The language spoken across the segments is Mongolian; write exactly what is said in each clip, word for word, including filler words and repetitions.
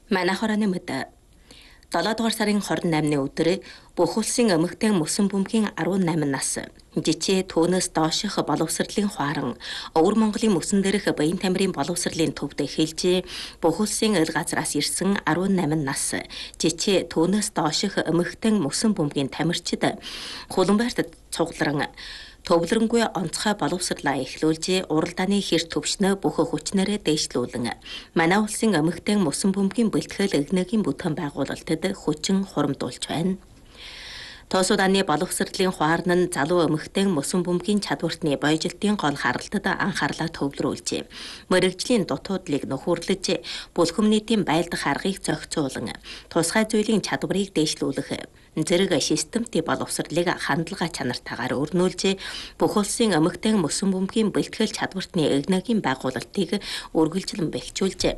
Манайх орооны мэд долоо дугаар сарын хорин наймны өдөр бүх улсын эмэгтэй мөсөн бөмбөгийн арван найман нас жижиг түүнээс дооших боловсролын хуаран өвөр Монголын мөсөн дээрх баян тамирын боловсролын төвд эхэлж бүх улсын ил газраас ирсэн арван найман нас жижиг түүнээс дооших эмэгтэй мөсөн бөмбөгийн тамирчид Хуланбайрт цугларан төвлөрөнгүй онцгой боловсрлаа эхлүүлж уралдааны хэр төвшнө бүх хүчнэрээ дээшлүүлэн манай улсын эмэгтэй мөсөн бөмбөгийн бэлтгэл игнэгийн бүтээн байгуулалтад хүчин хурамдуулж байна. Тоосуудааны боловсролын хуарн нь залуу эмэгтэй мөсөн бөмбөгийн чадвартны боёжилтын гол харалтад анхаарлаа төвлөрүүлж, мэрэгжлийн дутуудлыг нөхөрлөж, бүлхэм нийтийн байлдах аргыг зохицуулан, тусгай зүйлийн чадварыг дээшлүүлэх зэрэг системтэй боловсролыг хандлага чанартаагаар өрнүүлж, бүх улсын эмэгтэй мөсөн бөмбөгийн бэлтгэл чадвартны игнэгийн байгуулалтыг үргэлжлэн бэхжүүлж,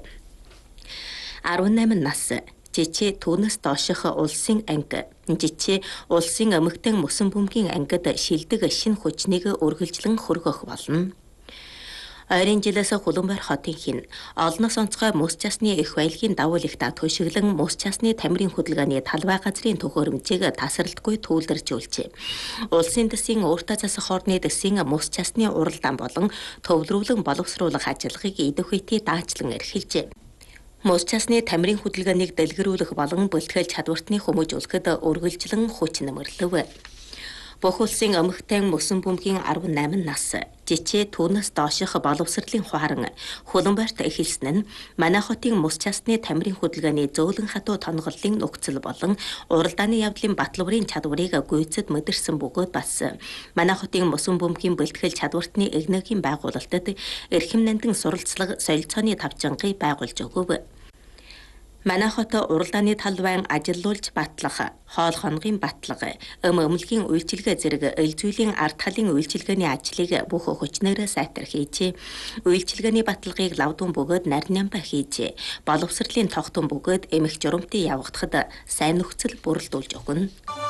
арван найман нас жижиг түүнээс дооших улсын анги, жижиг улсын эмэгтэй мөсөн бөмбөгийн ангид шилдэг шинэ хүчнийг үргэлжлэн хөргөх болно. Ойрын жилээс Хуланбайр хотын хин олноос онцгой мөс часны их баялагын давуу ихта төшиглэн мөс часны тамирын хөдөлгөөний талбай газрын төхөөрөмжийг тасралтгүй төвлөржүүлжээ. Улсын дэсийн өөртөө засах орны дэсийн мөс часны уралдаан болон төвлөрүүлэн боловсруулах ажиллагааг идэвхтэй даачлан эрхэлжээ. Мөс часны тамирын хөдөлгөөнийг дэлгэрүүлэх болон бэлтгэл чадвартны хүмүүжүүлэхэд үргэлжлэн хүч нэмэрлэв. Бүх улсын эмэгтэй мөсөн бөмбөгийн арван найман нас жижиг түүнээс дооших боловсролын хуаран Хуланбайрт эхэлсэн нь манай хотын мөс часны тамирын хөдөлгөөний зөөлөн хатуу тонголлын нөхцөл болон уралдааны явдлын баталбарын чадварыг гүйцэд мэдэрсэн бөгөөд бас манай хотын мөсөн бөмбөгийн бэлтгэл чадвартны игнэгийн байгуулалтад эрхэм нандин суралцлага солилцооны тавчангийг байгуулж өгөв. Манай хот уралдааны талбайн ажиллуулж батлах, хоол хоногийн батлага, эм өмлөгийн үйлчилгээ зэрэг ил зүйлийн ард талын үйлчилгээний ажлыг бүх хүчнээрээ сайтар хийж, үйлчилгээний баталгыг лавдун бөгөөд нарийн амбаа хийж, боловсролын тогтун бөгөөд эмх журамтын явагдахад сайн нөхцөл бүрэлдүүлж өгнө.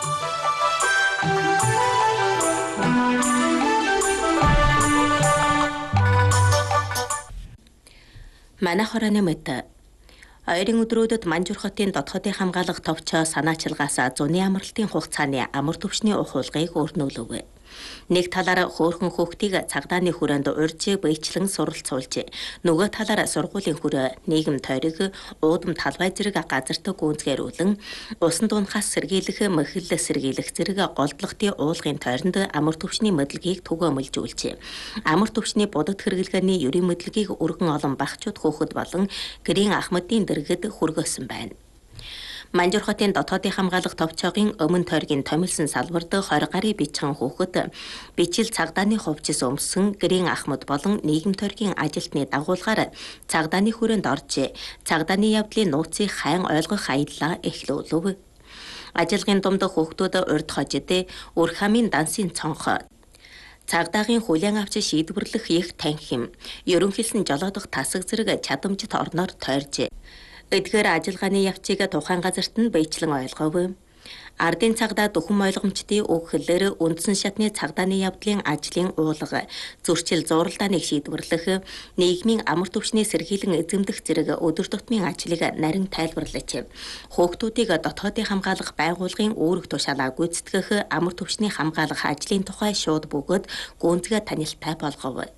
Манай хорооны мэд ойрын өдрүүдэд Манжуур хотын дотоодын хамгаалах товчоо санаачилгаас зуны амралтын хугацааны амар түвшний ухуулгыг өрнүүлв. Нэг талаар хөөрхөн хүүхдийг цагдааны хүрээнд урьж бэйчлэн суралцуулж, нөгөө талаар сургуулийн хүрээ, нийгэм тойрог, уудам талбай зэрэг газартаа гүнзгээрүүлэн, усан дуунахаас сэргийлэх, мэхэл сэргийлэх зэрэг голдлогтын уулгын тойронд амар түвшний мэдлэгийг түгээмэлжүүлж, амар түвшний будад хэрэглэгээний ерийн мэдлэгийг өргөн олон багчууд хүүхэд болон гэрийн Ахмадын дэргэд хүргөөсөн байна. Манжуур хотын дотоодын хамгаалах товчоогийн өмнө тойргийн томилсон салбарт хорь гарын бичхэн хүүхэд бичил цагдааны хувьчис өмсөн гэрийн Ахмад болон нийгэм тойргийн ажилтны дагуулгаар цагдааны хүрээнд орж цагдааны явдлын нууцыг хайн ойлгох аяллаа эхлүүлв. Ажилгын дунд хүүхдүүд урд хожид өр хамын дансын цонх, цагдаагийн хүлээн авч шийдвэрлэх их танхим, ерөнхийлсөн жолоодох тасаг зэрэг чадамжит орноор тойрж, эдгээр ажиллагааны явцыг тухайн газарт нь бэйчлэн ойлгов. Ардын цагдаа дөхөм ойлгомжтын үг хэлээр үндсэн шатны цагдааны явдлын ажлын уулга, зөрчил зуралдааныг шийдвэрлэх, нийгмийн амар түвшний сэргийлэн эзэмдэх зэрэг өдөр тутмын ажлыг нарийн тайлбарлаж, хүүхдүүдийг дотоодын хамгаалах байгууллагын үүрэг тушаалаа гүйцэтгэх амар түвшний хамгаалах ажлын тухай шууд бөгөөд гүнзгий танилттай болгов.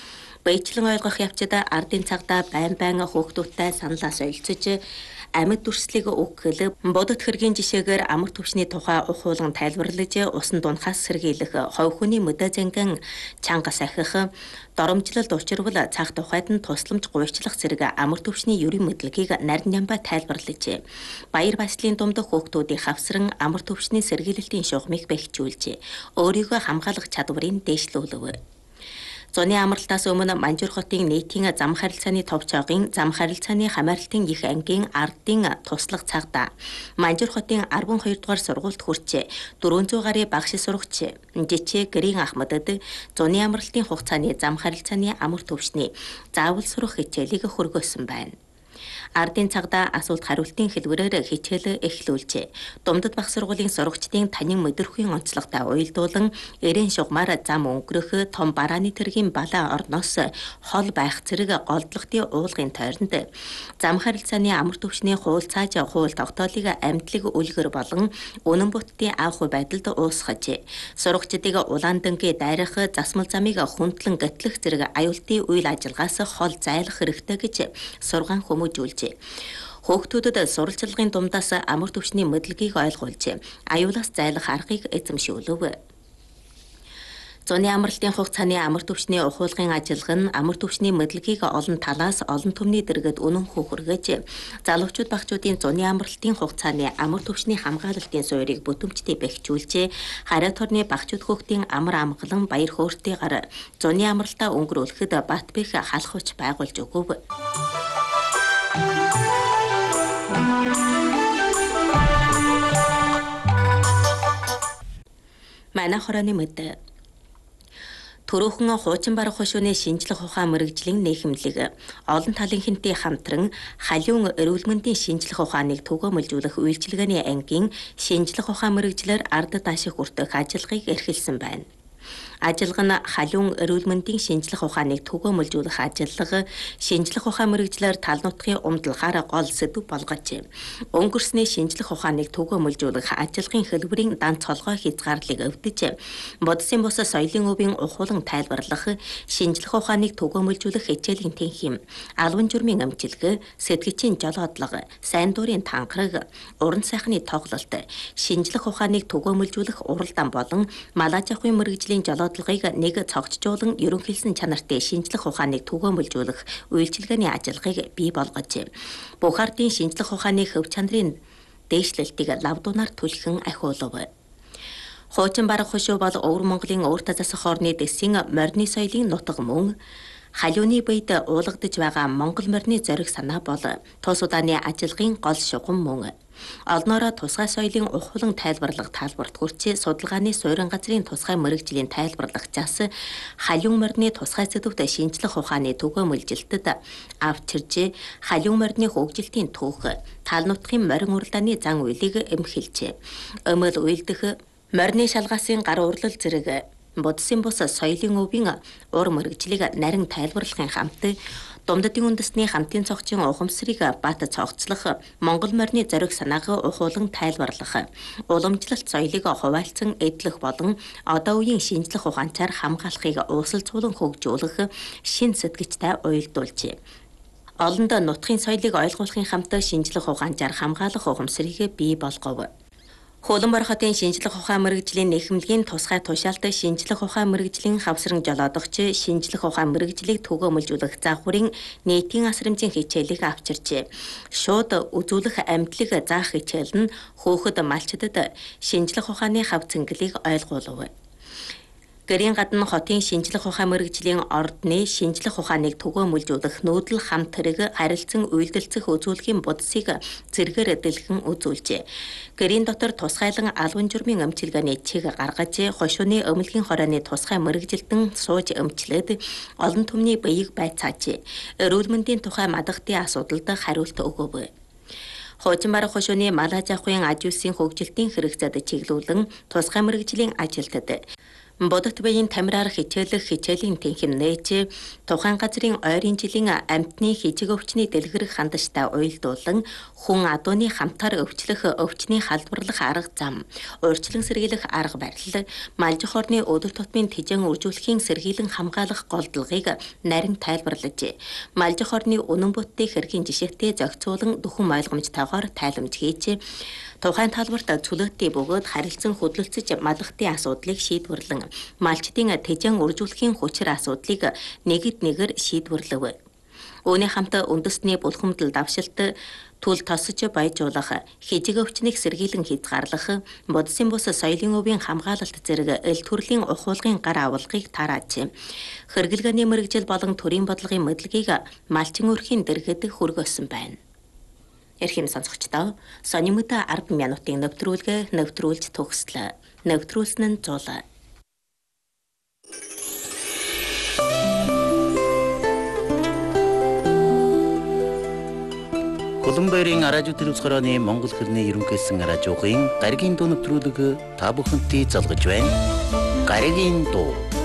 Бэйчлэн ойлгох явцад ардын цагдаа байн байн хүүхдүүдтэй саналаа солилцож, амьд дүрслийг үг хэл, бодит хэргийн жишээгээр амар түвшний тухай ухуулан тайлбарлаж, усан дуунахаас сэргийлэх, хов хүний мэдээ занган чанга сахих, доромжлолд учирвал цаг тухайд нь тусламж гуйчлах зэрэг амар түвшний ерийн мэдлэгийг нарийн амбаа тайлбарлаж, баяр баясгалын дунд хүүхдүүдийн хавсран амар түвшний сэргийлэлтийн шугамыг бэхжүүлж, өөрийгөө хамгаалах чадварыг дээшлүүлв. Зуны амралтаас өмнө Манжуур хотын нийтийн зам харилцааны товчоогийн зам харилцааны хамааралтын их ангийн ардын туслах цагдаа Манжуур хотын арван хоёр дугаар сургуульд хүрч дөрвөн зуун гаруй багш сурагч жижиг гэрийн Ахмадад зуны амралтын хугацааны зам харилцааны амар түвшний заавал сурах хичээлийг хөргөөсөн байна. Ардын цагдаа асуулт хариултын хэлбэрээр хичээл эхлүүлжээ. Думдад бах сургуулийн сурагчдын танин мэдрэхүйн онцлогтой уялдуулан эрээн шугамаар зам өнгөрөх том барааны тэргийн балаа орноос хол байх зэрэг голдлогтын уулгын тойронд зам харилцааны амар түвшний хууль цааж хууль тогтоолыг амьдлаг үлгэр болон үнэн бүттийн аав байдалд уусгажээ. Сурагчдыг улаан дэнгээ дайрах засмал замыг хүндлэн гэтлэх зэрэг аюултын үйл ажиллагаас хол зайлах хэрэгтэй гэж сургаан хүмүүжүүлжээ. Хүүхдүүдэд сурвалжлагын дундаас амар түвшний мэдлэгийг ойлгуулжээ. Аюулаас зайлах аргыг эзэмшүүлв. Зуны амралтын хугацааны амар түвшний ухуулгын ажиллагаа нь амар түвшний мэдлэгийг олон талаас олон түмний дэргэд үнэн хүүхэргэж, залуучууд багчуудын зуны амралтын хугацааны амар түвшний хамгаалалтын суурийг бүтэмжтэй бэхжүүлжээ. Хариат хорны багчууд хүүхдийн амар амгалан баяр хөөртэйгээр зуны амралтаа өнгөрүүлэхэд бат бэх халахуч байгуулж өгөв. Манай хорооны мэд Төрөөхөн хуучин барах хошууны шинжлэх ухаан мэрэгжлийн нийхэмлэг олон талын хинтээ хамтран халиун эрүүл мэндийн шинжлэх ухааныг түгээмэлжүүлэх үйлчилгээний ангийн шинжлэх ухаан мэрэгжлэр ард дааших хүртэх ажиллагааг эрхэлсэн байна. Ажиллагаа нь халиун эрүүл мэндийн шинжлэх ухааныг түгээмэлжүүлэх ажиллагаа шинжлэх ухаан мэрэгжлэр тал нутгийн умдлагаар гол сэдв болгожээ. Өнгөрсний шинжлэх ухааныг түгээмэлжүүлэх ажиллагааны хэлбэрийн дан цолгой хязгаарлалыг өвдөж, бодисын бус соёлын өвийн ухуулан тайлбарлах, шинжлэх ухааныг түгээмэлжүүлэх хичээлийн тэнхим, албан журмын амжилт, сэтгэгчийн жолоодлого, сайн дурын танхраг, уран сайхны тоглолт, шинжлэх ухааныг түгээмэлжүүлэх уралдаан болон малаж ахуйн мэрэгжлийн жолоо бодлогыг нэг цогцжуулан ерөнхийлсөн чанартай шинжлэх ухааныг түгээмэлжүүлэх үйлчилгээний ажиллагааг бий болгожээ. Бүх ардын шинжлэх ухааны хөв чанарын дээшлэлтийг лавдуунаар түлхэн ахиулав. Хуучин барах хошуу бол Өвөр Монголын өөртөө засах орны дэсийн морины соёлын нутаг мөн халиуны бийд уулгадж байгаа Монгол морины зориг санаа бол тус удааны ажиллагааны гол шугам мөн. Олноороо тусгай соёлын ухуулан тайлбарлах талбарт хүрчээ судалгааны суурин газрын тусгай мэрэгжлийн тайлбарлах зас халиун морины тусгай сэдвүүдэд шинжлэх ухааны түгээмэлжилтэд авчирж халиун морины хөгжилтийн түүх тал нутгийн морин уралдааны зан үйлийг эмхэлжээ. Өмөл уйлдэх морины шалгаасын гар урлал зэрэг бодисын бус соёлын өвийн ур мэрэгжлийг нарийн тайлбарлахын хамт Думдадын үндэсний хамтын цогцын ухамсарыг бат цогцлох, Монгол морины зориг санааг ухуулан тайлбарлах, уламжлалт соёлыг хуваалцсан эдлэх болон одоо үеийн шинжлэх ухаанчаар хамгаалахыг уусалцуулан хөгжүүлэх шин сэтгэгчтэй уялдуулжээ. Олонд нутгийн соёлыг ойлгуулахын хамт шинжлэх ухаанчаар хамгаалах ухамсарыг бий болгов. Хуулбар хотын шинжлэх ухаан мэрэгжлийн нийхэмлэгийн тусгай тушаалт шинжлэх ухаан мэрэгжлийн хавсран жолоодогч шинжлэх ухаан мэрэгжлийг түгээмэлжүүлэх загварын нийтийн асрамжийн хичээлийг авчирчээ. Шууд үзүүлэх амьдлыг заах хичээл нь хөөхд малчдад шинжлэх ухааны хав цэнгэлийг ойлгуулав. Гэрийн гадна хотын шинжлэх ухаан мэрэгжлийн ордны шинжлэх ухааныг түгээмэлжүүлэх нүүдэл хамт хэрэг харилцан үйлдэлцэх үзүүлгийн будсыг зэргээр дэлгэн үзүүлжээ. Гэрийн дотор тусгайлан албан журмын эмчилгээний чиг гаргаж хошууны өмлөгийн хорооны тусгай мэрэгжилтэн сууж эмчлээд олон түмний биеийг байцааж эрүүл мэндийн тухай мадагтын асуудалд хариулт өгөв. Хуучин барах хошууны малаж ахуйн аж үйлсийн хөгжилтийн хэрэгцээд чиглүүлэн тусгай мэрэгжлийн ажилтнад бодит биеийн тамираар хичээлэх хичээлийн тэнхим нээж тухайн газрын ойрын жилийн амьтны хижиг өвчний дэлгэрэх хандажтай уялдуулан хүн адууны хамтаар өвчлөх өвчний халдварлах арга зам, урьдчилан сэргийлэх арга барил, малжих орны өдөр тутмын тэжээн үржүүлэхийн сэргийлэн хамгаалах голдлогыг нарийн тайлбарлажээ. Малжих орны үнэн бүттэй хэргийн жишээтэй зохицуулан дөхөн ойлгомжтойгоор тайламж хийж тухайн талбарт цөлөөтэй бөгөөд харилцан хөдөлгөж мадагтын асуудлыг шийдвэрлэн малчдын тэжээн үржүүлэхийн хүчээр асуудлыг нэгэд нэгээр шийдвэрлэв. Үүний хамт үндэсний булхамдал давшилт түл тосож баяжуулах, хижиг өвчнийг сэргийлэн хязгаарлах, бодисын бус соёлын өвийн хамгаалалт зэрэг эл төрлийн ухуулгын гар авалгыг тарааж, хэрэглгээний мэрэгжил болон төрийн бодлогын мэдлэгийг малчин өрхийн дэргэд хүргөөсөн байна. Эрхэм сонсогчдоо сони мэд арба минутын нэвтрүүлгээ нэвтрүүлж төгслөө. Нэвтрүүлсэн нь зул. Улаанбаатарын радио телевизхороны Монгол хэлний ерөнхийдсэн радиогийн гаригийн дуу нэвтрүүлэг та бүхэнтэй залгаж байна. Гаригийн дуу